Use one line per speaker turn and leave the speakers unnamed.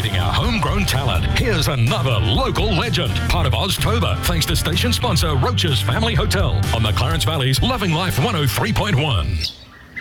Celebrating our homegrown talent, here's another local legend. Part of Oztober, thanks to station sponsor Roach's Family Hotel on the Clarence Valley's Loving Life 103.1.